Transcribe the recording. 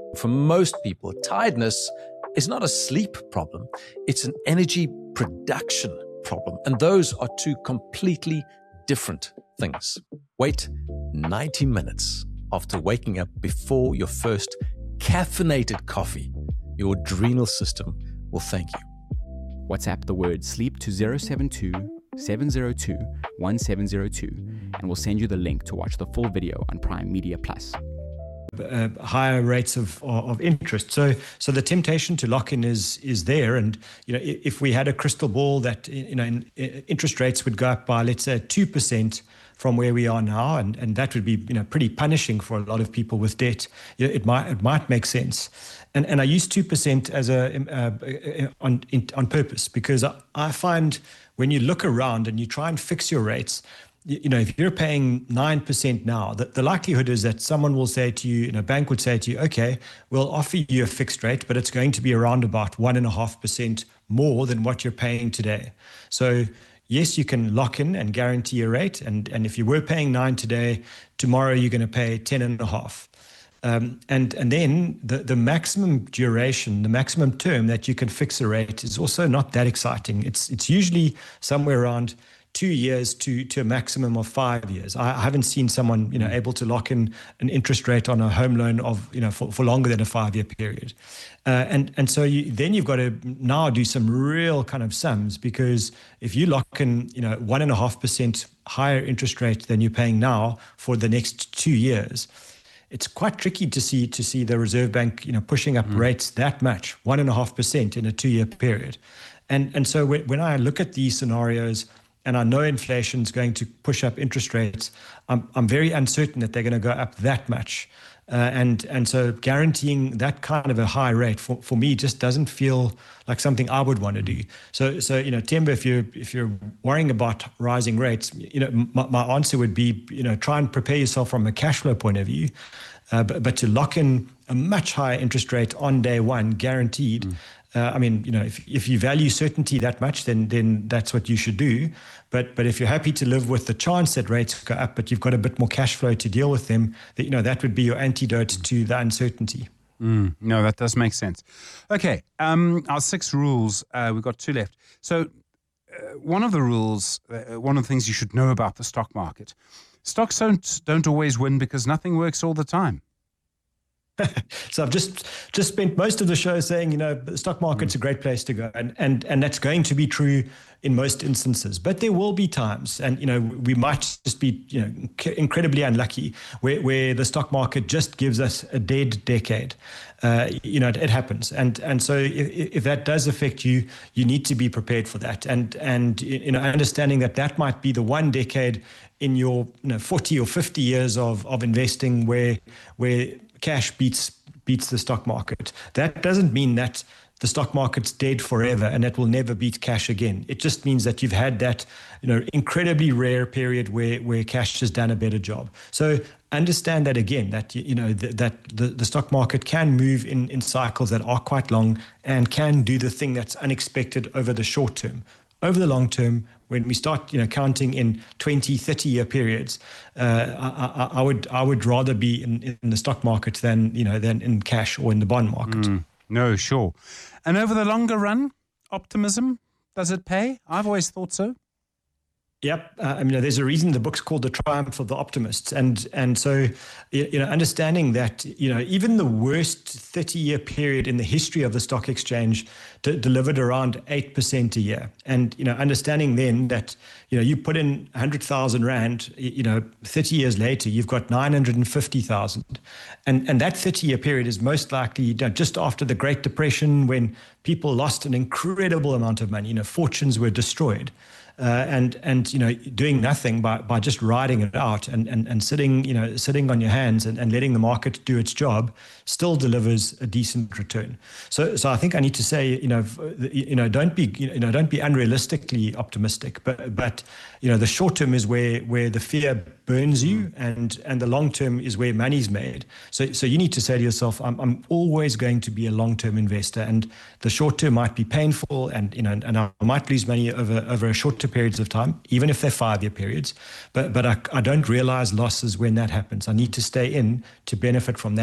For most people, tiredness is not a sleep problem, it's an energy production problem. And those are two completely different things. Wait 90 minutes after waking up before your first caffeinated coffee. Your adrenal system will thank you. WhatsApp the word sleep to 072 702 1702 and we'll send you the link to watch the full video on Prime Media Plus. Higher rates of interest. So the temptation to lock in is there. And, if we had a crystal ball that, interest rates would go up by, let's say, 2% from where we are now, and that would be, pretty punishing for a lot of people with debt, it might make sense. And I use 2% as on purpose, because I find when you look around and you try and fix your rates, if you're paying 9% now, the likelihood is that someone will say to you, a bank would say to you, okay, we'll offer you a fixed rate, but it's going to be around about 1.5% more than what you're paying today. So yes, you can lock in and guarantee a rate. And if you were paying 9 today, tomorrow you're going to pay 10.5. And then the maximum duration, the maximum term that you can fix a rate is also not that exciting. It's usually somewhere around 2 years to a maximum of 5 years. I haven't seen someone, able to lock in an interest rate on a home loan of, for longer than a 5-year period. And so then you've got to now do some real kind of sums, because if you lock in, 1.5% higher interest rate than you're paying now for the next 2 years, it's quite tricky to see the Reserve Bank, pushing up rates that much, 1.5% in a 2-year period. And so when I look at these scenarios, and I know inflation is going to push up interest rates, I'm very uncertain that they're going to go up that much. And so guaranteeing that kind of a high rate for me just doesn't feel like something I would want to do. So Themba, if you're worrying about rising rates, my answer would be, try and prepare yourself from a cash flow point of view, but to lock in a much higher interest rate on day one, guaranteed. If you value certainty that much, then that's what you should do. But if you're happy to live with the chance that rates go up, but you've got a bit more cash flow to deal with them, that would be your antidote to the uncertainty. No, that does make sense. Okay, our 6 rules, we've got 2 left. So one of the rules, one of the things you should know about the stock market, stocks don't always win because nothing works all the time. So I've just spent most of the show saying, the stock market's a great place to go. And that's going to be true in most instances. But there will be times, and, we might just be, incredibly unlucky where the stock market just gives us a dead decade. It happens. And so if that does affect you, you need to be prepared for that. And understanding that might be the one decade in your 40 or 50 years of investing where cash beats the stock market. That doesn't mean that the stock market's dead forever and that will never beat cash again. It just means that you've had that, incredibly rare period where cash has done a better job. So understand that again, that that the stock market can move in cycles that are quite long and can do the thing that's unexpected over the short term. Over the long term, when we start, counting in 20, 30-year periods, I would rather be in the stock market than in cash or in the bond market. No, sure. And over the longer run, optimism, does it pay? I've always thought so. Yep. There's a reason the book's called The Triumph of the Optimists. And so, understanding that, even the worst 30-year period in the history of the stock exchange delivered around 8% a year. And, understanding then that, you put in 100,000 Rand, 30 years later, you've got 950,000. And that 30-year period is most likely just after the Great Depression, when people lost an incredible amount of money, fortunes were destroyed. And doing nothing by just riding it out and sitting on your hands and letting the market do its job still delivers a decent return. So I think I need to say, don't be unrealistically optimistic, but the short term is where the fear burns you, and the long term is where money's made. So you need to say to yourself, I'm always going to be a long term investor, and the short term might be painful, and I might lose money over a short periods of time, even if they're 5-year periods. But I don't realize losses when that happens. I need to stay in to benefit from that.